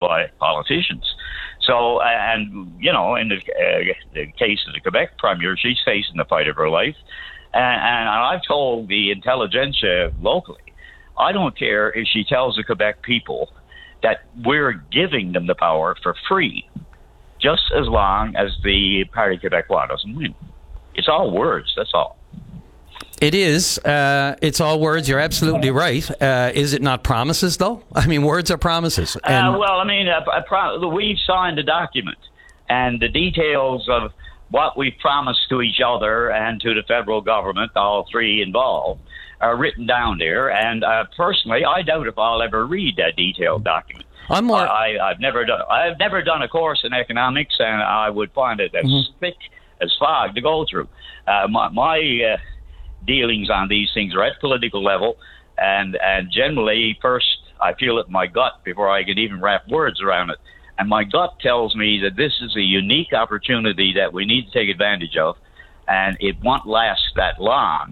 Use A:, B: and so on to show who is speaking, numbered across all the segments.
A: by politicians. So, and, you know, in the case of the Quebec Premier, she's facing the fight of her life. And I've told the intelligentsia locally, I don't care if she tells the Quebec people that we're giving them the power for free, just as long as the Parti Québécois doesn't win. It's all words, that's all.
B: It is. It's all words. You're absolutely right. Is it not promises, though? I mean, words are promises.
A: Well, I mean, we've signed a document, and the details of what we've promised to each other and to the federal government, all three involved, are written down there. And personally, I doubt if I'll ever read that detailed document. I've never done a course in economics, and I would find it as thick as fog to go through. My dealings on these things are at political level, and generally, first I feel it in my gut before I can even wrap words around it. And my gut tells me that this is a unique opportunity that we need to take advantage of, and it won't last that long.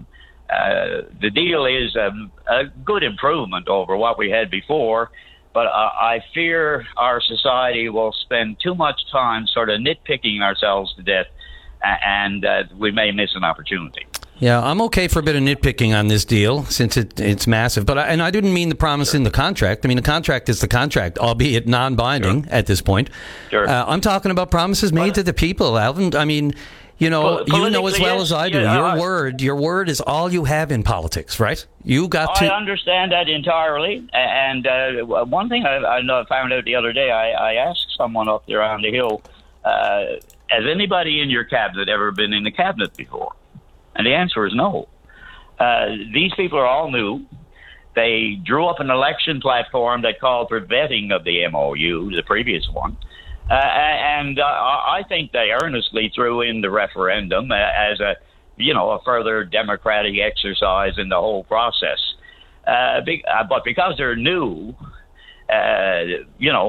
A: The deal is a good improvement over what we had before, but I fear our society will spend too much time sort of nitpicking ourselves to death, and we may miss an opportunity.
B: Yeah, I'm okay for a bit of nitpicking on this deal since it's massive. But I didn't mean the promise in the contract. I mean, the contract is the contract, albeit non-binding at this point. Sure. I'm talking about promises made to the people, Alvin. I mean, you know as well as I do. Your word is all you have in politics, right? I understand that entirely. And one thing I found out the other day, I asked someone up there on the Hill, has anybody in your cabinet ever been in the cabinet before? And the answer is no. These people are all new. They drew up an election platform that called for vetting of the MOU, the previous one. And I think they earnestly threw in the referendum as a further democratic exercise in the whole process. But because they're new, an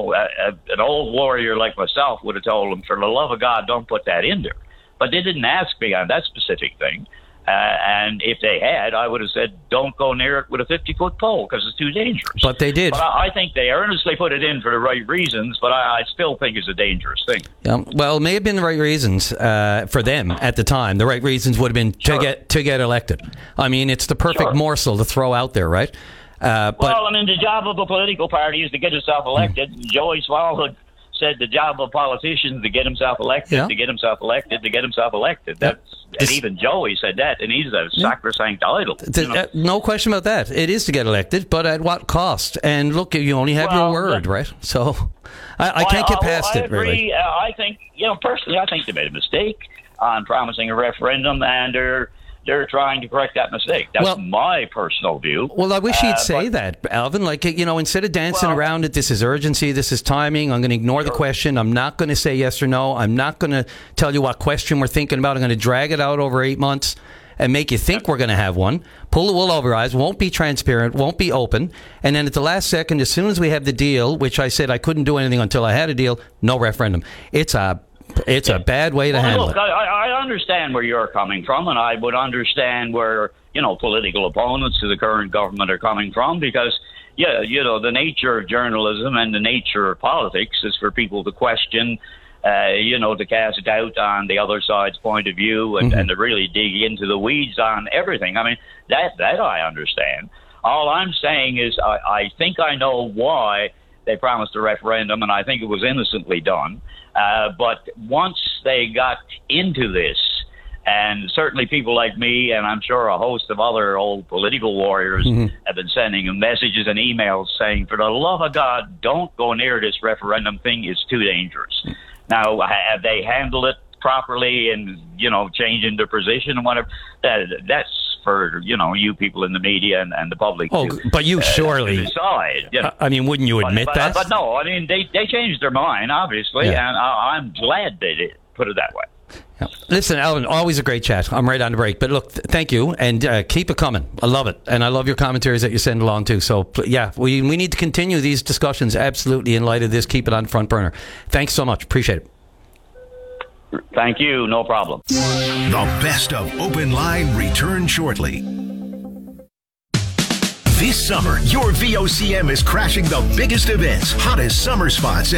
B: old warrior like myself would have told them, for the love of God, don't put that in there. But they didn't ask me on that specific thing. And if they had, I would have said, don't go near it with a 50-foot pole because it's too dangerous. But they did.
A: But I think they earnestly put it in for the right reasons, but I still think it's a dangerous thing.
B: Yeah, well, it may have been the right reasons for them at the time. The right reasons would have been to get elected. I mean, it's the perfect morsel to throw out there, right?
A: The job of a political party is to get itself elected. Joey Smallwood said the job of politicians to get himself elected, to get himself elected, to get himself elected. And even Joey said that, and he's a sacrosanct idol.
B: No question about that. It is to get elected, but at what cost? And look, you only have your word, right? So I can't get past it,
A: agree.
B: really.
A: I think, personally, I think they made a mistake on promising a referendum, and they're trying to correct that mistake. That's my personal view.
B: Well, I wish you'd say that, Alvin. Like, instead of dancing around it, this is urgency, this is timing, I'm going to ignore the question. I'm not going to say yes or no. I'm not going to tell you what question we're thinking about. I'm going to drag it out over 8 months and make you think we're going to have one. Pull the wool over our eyes, won't be transparent, won't be open. And then at the last second, as soon as we have the deal, which I said I couldn't do anything until I had a deal, no referendum. It's a bad way to handle it.
A: I understand where you're coming from, and I would understand where, political opponents to the current government are coming from, because, the nature of journalism and the nature of politics is for people to question, to cast doubt on the other side's point of view and to really dig into the weeds on everything. I mean, that I understand. All I'm saying is I think I know why they promised a referendum, and I think it was innocently done. But once they got into this, and certainly people like me, and I'm sure a host of other old political warriors have been sending them messages and emails saying, for the love of God, don't go near this referendum thing. It's too dangerous. Now, have they handled it properly and, changing their position and whatever? That's for, you people in the media and the public.
B: Oh, but you surely
A: decide.
B: I mean, wouldn't you admit that?
A: But no, I mean, they changed their mind, obviously, and I'm glad they did, put it that way.
B: Yeah. Listen, Alvin, always a great chat. I'm right on the break. But look, thank you, and keep it coming. I love it. And I love your commentaries that you send along, too. So, we need to continue these discussions, absolutely, in light of this. Keep it on front burner. Thanks so much. Appreciate it.
A: Thank you. No problem.
C: The best of Open Line returns shortly. This summer, your VOCM is crashing the biggest events, hottest summer spots,